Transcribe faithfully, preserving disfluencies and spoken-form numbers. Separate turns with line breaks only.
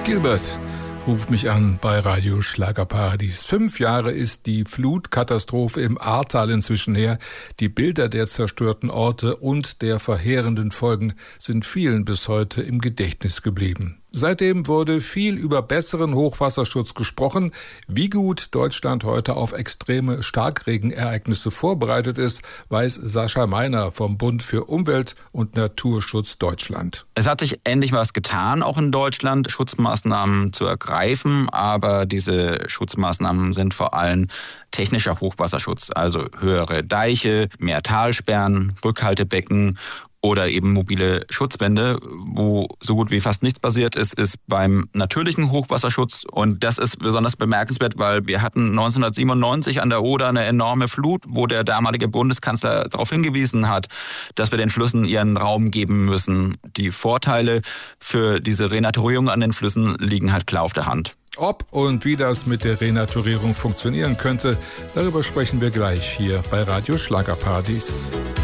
Gilbert ruft mich an bei Radio Schlagerparadies. Fünf Jahre ist die Flutkatastrophe im Ahrtal inzwischen her. Die Bilder der zerstörten Orte und der verheerenden Folgen sind vielen bis heute im Gedächtnis geblieben. Seitdem wurde viel über besseren Hochwasserschutz gesprochen. Wie gut Deutschland heute auf extreme Starkregenereignisse vorbereitet ist, weiß Sascha Meiner vom Bund für Umwelt und Naturschutz Deutschland.
Es hat sich endlich was getan, auch in Deutschland, Schutzmaßnahmen zu ergreifen. Aber diese Schutzmaßnahmen sind vor allem technischer Hochwasserschutz, also höhere Deiche, mehr Talsperren, Rückhaltebecken oder eben mobile Schutzwände. Wo so gut wie fast nichts passiert ist, ist beim natürlichen Hochwasserschutz. Und das ist besonders bemerkenswert, weil wir hatten neunzehnhundertsiebenundneunzig an der Oder eine enorme Flut, wo der damalige Bundeskanzler darauf hingewiesen hat, dass wir den Flüssen ihren Raum geben müssen. Die Vorteile für diese Renaturierung an den Flüssen liegen halt klar auf der Hand.
Ob und wie das mit der Renaturierung funktionieren könnte, darüber sprechen wir gleich hier bei Radio Schlagerparadies.